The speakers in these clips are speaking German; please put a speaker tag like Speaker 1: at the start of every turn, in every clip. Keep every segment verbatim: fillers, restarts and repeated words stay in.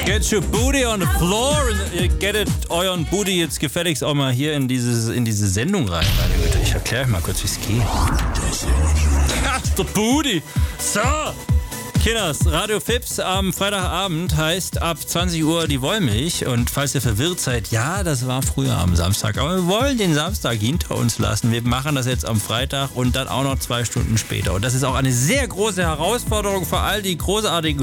Speaker 1: Get your booty on the floor and get it euren Booty jetzt gefälligst auch mal hier in, dieses, in diese Sendung rein, meine Güte. Ich erkläre euch mal kurz, wie es geht. Der Booty. So. Kinders, Radio Fips am Freitagabend heißt ab zwanzig Uhr die Wollmilch. Und falls ihr verwirrt seid, ja, das war früher am Samstag. Aber wir wollen den Samstag hinter uns lassen. Wir machen das jetzt am Freitag und dann auch noch zwei Stunden später. Und das ist auch eine sehr große Herausforderung für all die großartigen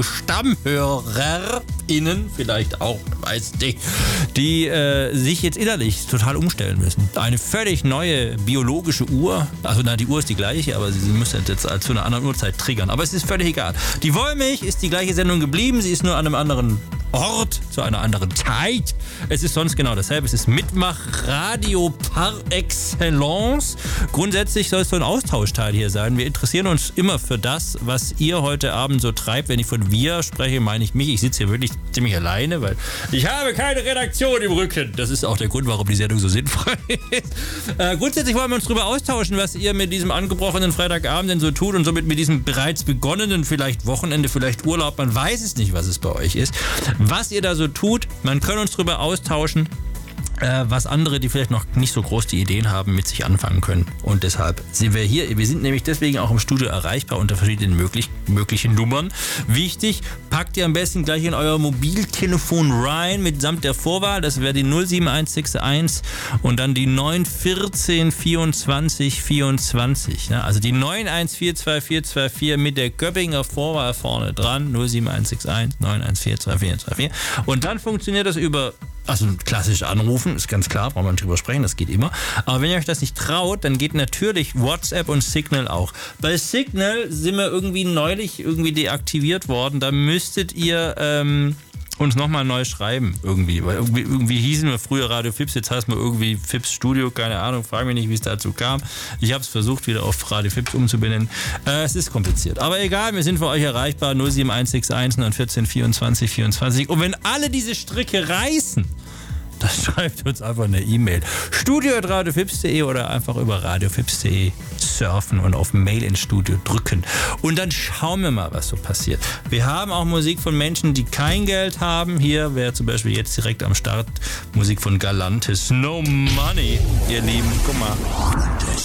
Speaker 1: StammhörerInnen, vielleicht auch, weiß nicht, die äh, sich jetzt innerlich total umstellen müssen. Eine völlig neue biologische Uhr, also na, die Uhr ist die gleiche, aber sie, sie müssen jetzt zu einer anderen Uhrzeit triggern. Aber es ist völlig egal. Die Wollmilch ist die gleiche Sendung geblieben, sie ist nur an einem anderen Ort, zu einer anderen Zeit. Es ist sonst genau dasselbe. Es ist Mitmach-Radio par excellence. Grundsätzlich soll es so ein Austauschteil hier sein. Wir interessieren uns immer für das, was ihr heute Abend so treibt. Wenn ich von wir spreche, meine ich mich. Ich sitze hier wirklich ziemlich alleine, weil ich habe keine Redaktion im Rücken. Das ist auch der Grund, warum die Sendung so sinnfrei ist. Äh, grundsätzlich wollen wir uns darüber austauschen, was ihr mit diesem angebrochenen Freitagabend denn so tut und somit mit diesem bereits begonnenen, vielleicht Wochenende, vielleicht Urlaub. Man weiß es nicht, was es bei euch ist. Was ihr da so tut, man kann uns darüber austauschen, äh, was andere, die vielleicht noch nicht so groß die Ideen haben, mit sich anfangen können. Und deshalb sind wir hier. Wir sind nämlich deswegen auch im Studio erreichbar unter verschiedenen möglich, möglichen Nummern. Wichtig, packt ihr am besten gleich in euer Mobiltelefon rein mitsamt der Vorwahl. Das wäre die null sieben eins sechs eins und dann die neun eins vier vierundzwanzig vierundzwanzig. Ne? Also die neun eins vier zwei vier zwei vier mit der Göppinger Vorwahl vorne dran. null sieben eins sechs eins neun eins vier zwei vier zwei vier. Und dann funktioniert das über... Also klassisch anrufen, ist ganz klar, braucht man nicht drüber sprechen, das geht immer. Aber wenn ihr euch das nicht traut, dann geht natürlich WhatsApp und Signal auch. Bei Signal sind wir irgendwie neulich irgendwie deaktiviert worden. Da müsstet ihr ähm, uns nochmal neu schreiben irgendwie. Weil irgendwie, irgendwie hießen wir früher Radio Fips, jetzt heißt man irgendwie Fips Studio, keine Ahnung, frage mich nicht, wie es dazu kam. Ich habe es versucht, wieder auf Radio Fips umzubenennen. Äh, es ist kompliziert. Aber egal, wir sind für euch erreichbar. null sieben eins sechs eins neun eins vier vierundzwanzig vierundzwanzig. Und wenn alle diese Stricke reißen, dann schreibt uns einfach eine E-Mail. studio at radiofips punkt de oder einfach über radiofips punkt de surfen und auf Mail ins Studio drücken. Und dann schauen wir mal, was so passiert. Wir haben auch Musik von Menschen, die kein Geld haben. Hier wäre zum Beispiel jetzt direkt am Start Musik von Galantis. No Money, ihr Lieben. Guck mal.